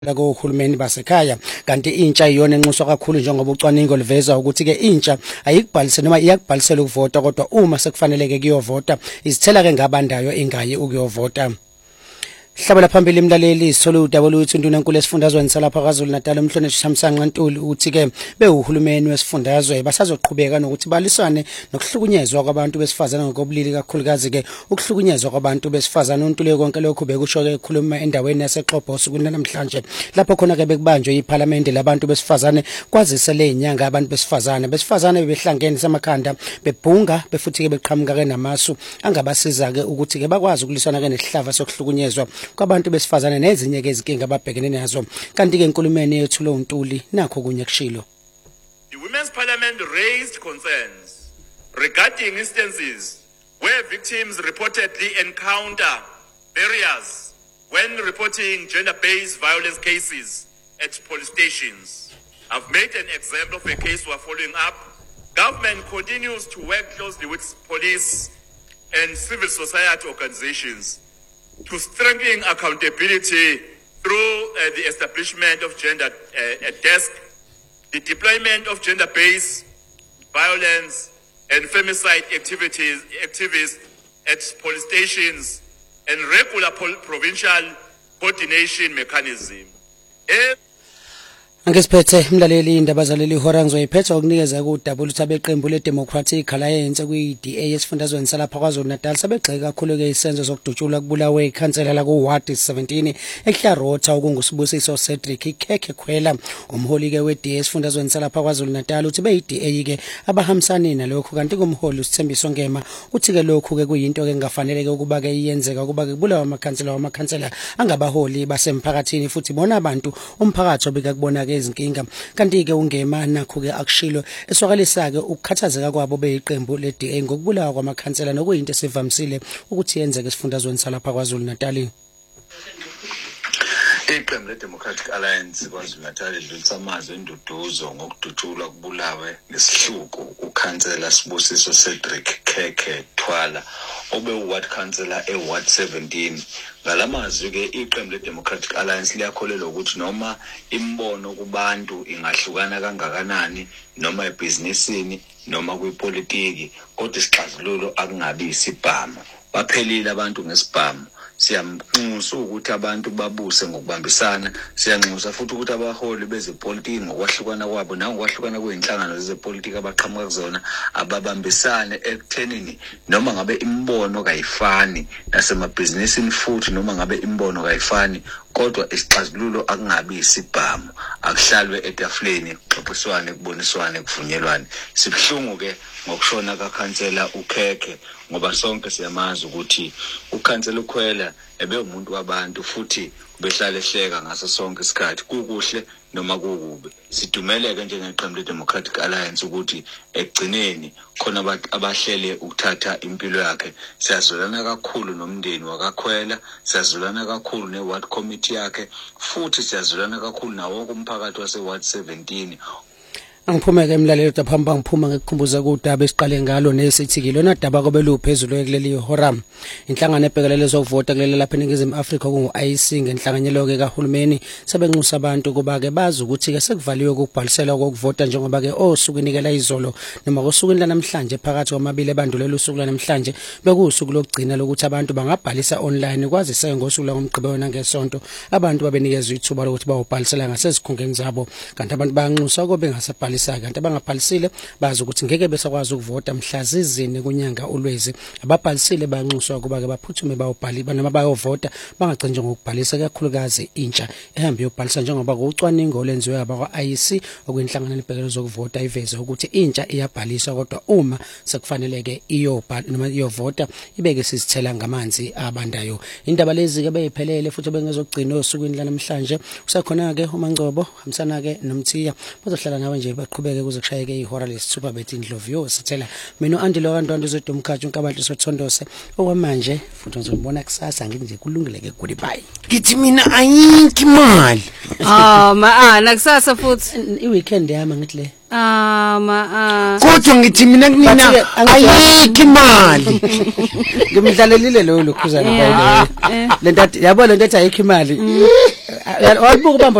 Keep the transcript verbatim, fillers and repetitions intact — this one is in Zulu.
la kohulumeni basekhaya kanti intsha iyona enxuswa kakhulu njengoba ucwaningo liveza ukuthi ke intsha ayikubhalise noma iyakubhalisela ukuvota kodwa uma sekufaneleke kuyovota izithela ke ngabandayo ingayi ukuyovota. Hlabela phambili imlaleli isithole udaba lwethu uNdunankulu esifundazweni salapha kwaZulu Natal umhlonishwa Shamsanqa Ntuli uthi ke bewuhulumeni wesifundazwe basazoqhubeka nokuthi balisane nokuhlukunyezwa kwabantu besifazana ngokobulili kakhulukazi ke ukuhlukunyezwa kwabantu besifazana uNtuli konke lokhu bekusho ke ekhuluma endaweni yaseXhobho osukwini namhlanje lapho khona ke bekubanjwe iParliament labantu besifazane kwazise le inyanga abantu besifazane besifazane bebehlangene samakhanda bebhunga befuthi ke beqhamuka ke namasu angabasiza ke ukuthi ke bakwazi ukulisana ke nesihlava sokuhlukunyezwa kwabantu besifazane nezinye ke izinkinga ababhekene nazo kanti ke enkulumeni yethu lo Ntuli nakho kunye kushilo. The Women's Parliament raised concerns regarding instances where victims reportedly encounter barriers when reporting gender-based violence cases at police stations. I've made an example of a case we're following up. Government continues to work closely with police and civil society organizations to strengthen accountability through uh, the establishment of gender uh, a desk, the deployment of gender-based violence and femicide activities activists at police stations, and regular provincial coordination mechanism. E Angesiphethe imlaleli indaba zaleli ihora ngizoyiphetha ukunikeza kudaba ukuthi abeqembu leDemocratic Alliance kwi-D A esifundazweni salapha kwaZulu Natal sebegxeka kakhulu ke isenzo sokudutshulwa kubulawe ikhansela la ku Ward seventeen eHlarota okungusibusiso Cedric Khekhe Khwela umholi ke we-D A esifundazweni salapha kwaZulu Natal uthi beyi-D A ke abahambisani nalokho kanti kumholi uSithembiso Ngema uthi ke lokhu ke kuyinto ke engafanele ke ukuba ke iyenzeka ukuba ke kubulawa amakhansela wamakhansela angabaholi basemphakathini futhi bona abantu umphakathi obika kubona izinkinga kanti ke ungema nakho ke akushilo eswakalisa ke ukukhathazeka kwabo beyiqembu le-D A ngokubulawa kwamakhansela nokuyinto esivamisile ukuthi yenzeke esifundazweni salapha kwaZulu Natal. Iqembu leDemocratic Alliance kwaZulu Natal lidlulisa amazwi enduduzo ngokudutshulwa kubulawe ngesihluku ukhansela Sibusiso Cedric Khekhe Khwela obe uward councillor eWard seventeen. Ngalamazwi ke iqembu leDemocratic Alliance liyakholelwa ukuthi noma imbono kubantu ingahlukana kangakanani noma ebhizinisini noma kwipolitiki kodwa isixazululo akungabi isibhamu. Baphelile abantu ngesibhamu. Siyamnxusa ukuthi abantu babuse ngokubambisana, siyanxusa futhi ukuthi abaholi bezepolitiki ngokwahlukana kwabo nangokwahlukana kweinhlangano zepolitiki abaqhamuka kuzona ababambisane ekuthenini noma ngabe imbono kayifani nasemabhizinisini futhi noma ngabe imbono kayifani kodwa isixazululo akungabi isibhamu akuhlalwe etafuleni kuxoxiswane kuboniswane kuvunyelwane. Sibhlungu ke ngokushona kakhansela uKhekhe ngoba sonke siyamazi ukuthi ukhansela uKhwela ebe umuntu wabantu futhi ubehlala ehleka ngaso sonke isikhathi kukuhle noma kukubi. Sidumeleke njengeqembu leDemocratic Alliance ukuthi egcineni khona abantu abahlele ukuthatha impilo yakhe. Siyazwelana kakhulu nomndeni wakaKhwela, siyazwelana kakhulu neWard Committee yakhe futhi siyazwelana kakhulu nawo umphakathi waseWard seventeen. Angiphumeke emlaleli taphamba ngiphuma ngikukhumbuza kudaba esiqale ngalo nesithiki lona daba kobe luphezulu ekuleli horam inhlangano ebhekelele zokuvota kuleli lapha eNingizimu Afrika kungu I C ngenhlanganyelo ke kahulumeni sebenxusa abantu kuba ke bazi ukuthi ke sekuvaliwe ukubhalisela ukuvota njengoba ke osuku nikela izolo noma kosuku namhlanje phakathi kwamabili ebandulela usuku namhlanje bekusuku lokugcina lokuthi abantu bangabhalisa online kwazise ngosuku lomgqibelo nangesonto abantu babenikezwe ithuba lokuthi bawubhalisela ngasezikhungeni zabo kanti abantu bayanxusa kobe ngasebhalisela kanti abangabhalisile bazi ukuthi ngeke besakwazi ukuvota mhla zizini kunyanga ulwezi ababhalisile bayanxuswa kuba ke baphuthume bawubhali banoma bayovota bangagcina nje ngokubhalisa kakhulukazi intsha ehamba yobhalisa njengoba kucwaningo olenziwe abakwa I C okuyinhlangano lebhekelo zokuvota iveze ukuthi intsha iyabhaliswa kodwa uma sekufaneleke iyobhala noma iyovota ibeke sizithela ngamanzi abandayo. Indaba lezi ke beyiphelele futhi bengezogcina osukwini lanamhlanje usakhona ke uMangcobo hamsana ke noMthiya bazohlala nawe nje baqhubeke kuze kushayeke ihora lesithupha bethi Ndlovu sithela mina Andilo kaNdwandwe zedumkhathi unkabantu sothondose okwamanje futhi ngizobona kusasa nginje kulungile ke goodbye. Ngithi mina ayinki imali. Ah ma ana kusasa futhi iweekend yami ngithi le. Ah ma ah. Kodwa ngithi mina mina ayinki imali. Ngimdlalelile lo lokhuzana bayi. Le ntathi yabo le ntathi ayikho imali. walibuka ubamba